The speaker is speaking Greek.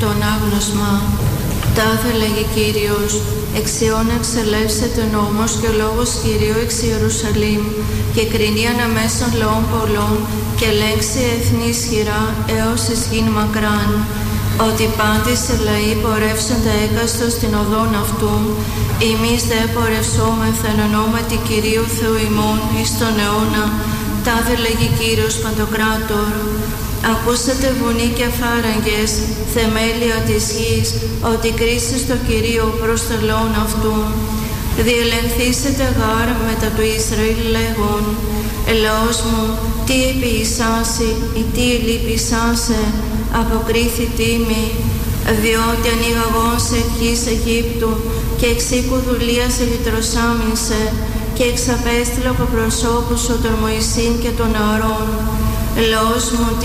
το ανάγνωσμα. Τάδε λέγει Κύριος, εξ Ιών εξελεύσεται ο νόμος και ο λόγος Κυρίου εξ Ιερουσαλήμ και κρινεί αναμέσων λαών πολλών και ελέγξει έθνη ισχυρά έως εις γην μακράν. Ότι πάντες σε λαοί πορεύσονται έκαστο στην οδόν αυτού, εμείς δε πορευσόμεθα εν ονόματι Κυρίου Θεού ημών εις τον αιώνα. Τάδε λέγει Κύριος Παντοκράτορ. Ακούσατε βουνή και φάραγγες, θεμέλια της γης, ότι κρίσεις το Κυρίο προς το λαόν αυτού. Διελεγχθήσετε γάρ μετά του Ισραήλ λέγον, ελαός μου, τι επιεισάσαι ή τι λυπησάσαι, αποκρίθη τίμη, διότι ανοίγαγον σε γης Αιγύπτου και εξ οίκου δουλείας ελυτρωσάμισε και εξαπέστειλε από προσώπους σου τον Μωυσήν και τον Ααρών. Ελαός μου,